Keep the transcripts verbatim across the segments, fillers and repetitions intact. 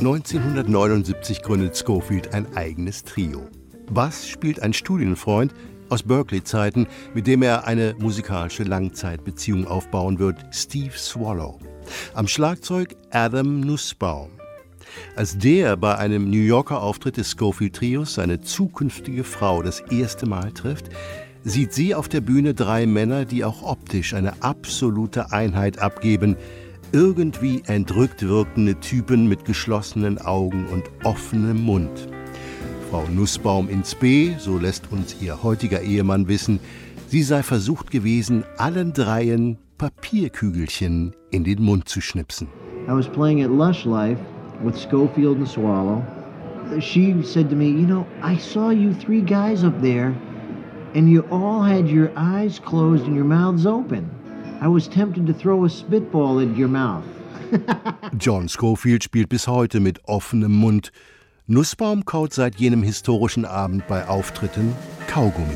neunzehnhundertneunundsiebzig gründet Scofield ein eigenes Trio. Bass spielt ein Studienfreund aus Berkeley-Zeiten, mit dem er eine musikalische Langzeitbeziehung aufbauen wird, Steve Swallow. Am Schlagzeug Adam Nussbaum. Als der bei einem New Yorker Auftritt des Scofield-Trios seine zukünftige Frau das erste Mal trifft, sieht sie auf der Bühne drei Männer, die auch optisch eine absolute Einheit abgeben, irgendwie entrückt wirkende Typen mit geschlossenen Augen und offenem Mund. Frau Nussbaum ins B, so lässt uns ihr heutiger Ehemann wissen, sie sei versucht gewesen, allen dreien Papierkügelchen in den Mund zu schnipsen. I was playing at Lush Life with Scofield and Swallow. She said to me, you know, I saw you three guys up there and you all had your eyes closed and your mouths open. I was tempted to throw a spitball at your mouth. John Scofield spielt bis heute mit offenem Mund. Nussbaum kaut seit jenem historischen Abend bei Auftritten Kaugummi.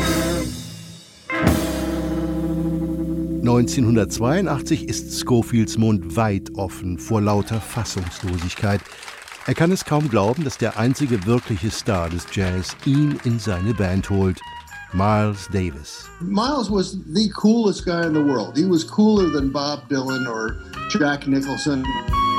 neunzehnhundertzweiundachtzig ist Scofields Mund weit offen vor lauter Fassungslosigkeit. Er kann es kaum glauben, dass der einzige wirkliche Star des Jazz ihn in seine Band holt. Miles Davis. Miles was the coolest guy in the world. He was cooler than Bob Dylan or Jack Nicholson.